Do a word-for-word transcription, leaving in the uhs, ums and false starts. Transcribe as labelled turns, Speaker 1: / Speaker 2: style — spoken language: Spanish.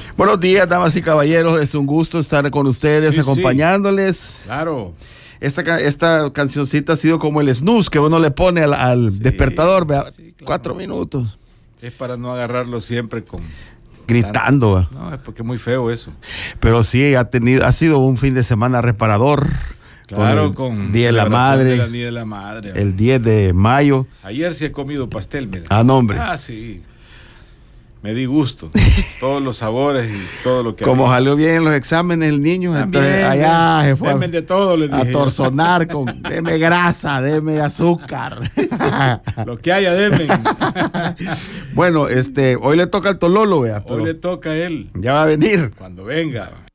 Speaker 1: Buenos días, damas y caballeros. Es un gusto estar con ustedes,
Speaker 2: Sí,
Speaker 1: acompañándoles.
Speaker 2: Sí. Claro.
Speaker 1: Esta, esta cancioncita ha sido como el snooze que uno le pone al, al
Speaker 2: Sí,
Speaker 1: despertador. Vea,
Speaker 2: sí, claro.
Speaker 1: Cuatro minutos.
Speaker 2: Es para no agarrarlo siempre con...
Speaker 1: Gritando. ¿Va?
Speaker 2: No, es porque es muy feo eso.
Speaker 1: Pero sí, ha, tenido, ha sido un fin de semana reparador.
Speaker 2: Claro,
Speaker 1: con,
Speaker 2: con
Speaker 1: Día de la Madre.
Speaker 2: de la Día de la Madre.
Speaker 1: El diez de mayo.
Speaker 2: Ayer sí he comido pastel, mira.
Speaker 1: Ah, no, hombre.
Speaker 2: Ah, sí. Me di gusto. Todos los sabores y todo lo que
Speaker 1: Como
Speaker 2: había.
Speaker 1: salió bien en los exámenes el niño,
Speaker 2: También,
Speaker 1: entonces allá se fue
Speaker 2: denme de todo, les
Speaker 1: a
Speaker 2: dije.
Speaker 1: torzonar con deme grasa, deme azúcar.
Speaker 2: Lo que haya, denme.
Speaker 1: Bueno, este, hoy le toca al Tololo, vea.
Speaker 2: Hoy le toca a él.
Speaker 1: Ya va a venir.
Speaker 2: Cuando venga.